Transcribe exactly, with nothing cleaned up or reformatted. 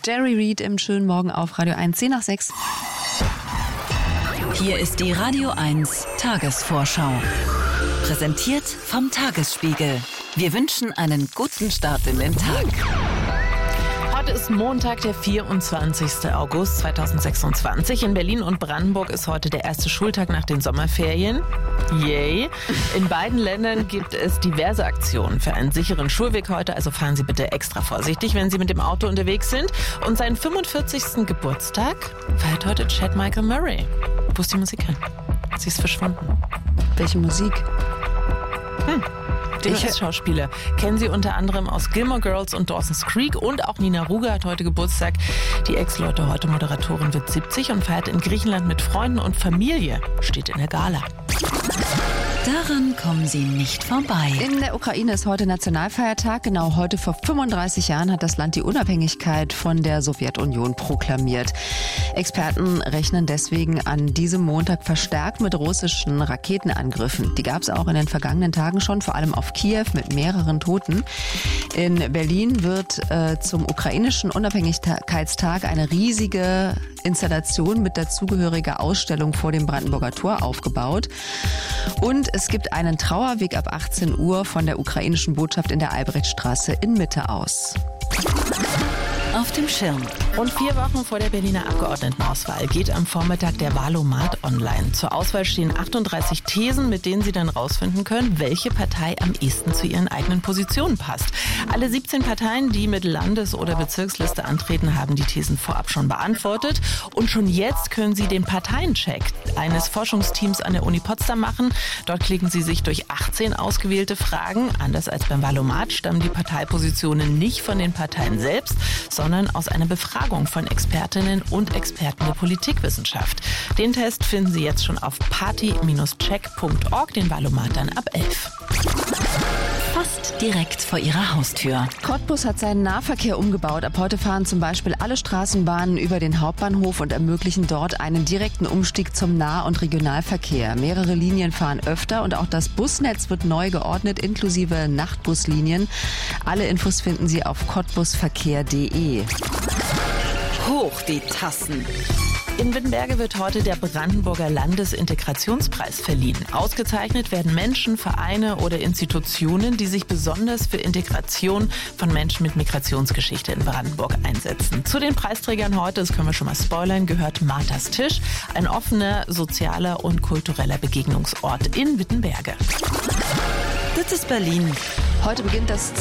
Jerry Reed im schönen Morgen auf Radio eins, zehn nach sechs. Hier ist die Radio eins Tagesvorschau. Präsentiert vom Tagesspiegel. Wir wünschen einen guten Start in den Tag. Heute ist Montag, der vierundzwanzigster August zweitausendsechsundzwanzig. In Berlin und Brandenburg ist heute der erste Schultag nach den Sommerferien. Yay! In beiden Ländern gibt es diverse Aktionen für einen sicheren Schulweg heute, also fahren Sie bitte extra vorsichtig, wenn Sie mit dem Auto unterwegs sind. Und seinen fünfundvierzigsten Geburtstag feiert heute Chad Michael Murray. Wo ist die Musik hin? Sie ist verschwunden. Welche Musik? Hm. Den U S-Schauspieler kennen Sie unter anderem aus Gilmore Girls und Dawson's Creek, und auch Nina Ruge hat heute Geburtstag. Die Ex-Leute heute Moderatorin wird siebzig und feiert in Griechenland mit Freunden und Familie, steht in der Gala. Daran kommen Sie nicht vorbei. In der Ukraine ist heute Nationalfeiertag. Genau heute vor fünfunddreißig Jahren hat das Land die Unabhängigkeit von der Sowjetunion proklamiert. Experten rechnen deswegen an diesem Montag verstärkt mit russischen Raketenangriffen. Die gab es auch in den vergangenen Tagen schon, vor allem auf Kiew mit mehreren Toten. In Berlin wird äh, zum ukrainischen Unabhängigkeitstag eine riesige Installation mit dazugehöriger Ausstellung vor dem Brandenburger Tor aufgebaut. Und es gibt einen Trauerweg ab achtzehn Uhr von der ukrainischen Botschaft in der Albrechtstraße in Mitte aus. Auf dem Schirm. Rund vier Wochen vor der Berliner Abgeordnetenauswahl geht am Vormittag der Wahlomat online. Zur Auswahl stehen achtunddreißig Thesen, mit denen Sie dann rausfinden können, welche Partei am ehesten zu Ihren eigenen Positionen passt. Alle siebzehn Parteien, die mit Landes- oder Bezirksliste antreten, haben die Thesen vorab schon beantwortet. Und schon jetzt können Sie den Parteiencheck eines Forschungsteams an der Uni Potsdam machen. Dort klicken Sie sich durch achtzehn ausgewählte Fragen. Anders als beim Wahlomat stammen die Parteipositionen nicht von den Parteien selbst, sondern aus einer Befragung von Expertinnen und Experten der Politikwissenschaft. Den Test finden Sie jetzt schon auf party Bindestrich check Punkt org, den Wahlomat dann ab elf. Fast direkt vor Ihrer Haustür. Cottbus hat seinen Nahverkehr umgebaut. Ab heute fahren zum Beispiel alle Straßenbahnen über den Hauptbahnhof und ermöglichen dort einen direkten Umstieg zum Nah- und Regionalverkehr. Mehrere Linien fahren öfter und auch das Busnetz wird neu geordnet, inklusive Nachtbuslinien. Alle Infos finden Sie auf cottbusverkehr punkt de. Hoch die Tassen. In Wittenberge wird heute der Brandenburger Landesintegrationspreis verliehen. Ausgezeichnet werden Menschen, Vereine oder Institutionen, die sich besonders für Integration von Menschen mit Migrationsgeschichte in Brandenburg einsetzen. Zu den Preisträgern heute, das können wir schon mal spoilern, gehört Marthas Tisch, ein offener, sozialer und kultureller Begegnungsort in Wittenberge. Das ist Berlin. Heute beginnt das